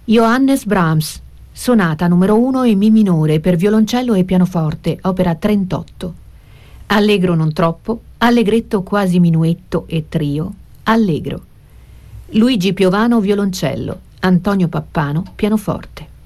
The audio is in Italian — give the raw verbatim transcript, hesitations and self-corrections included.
Johannes Brahms, sonata numero uno in Mi minore per violoncello e pianoforte, opera trentotto. Allegro non troppo, allegretto quasi minuetto e trio, allegro. Luigi Piovano violoncello, Antonio Pappano pianoforte.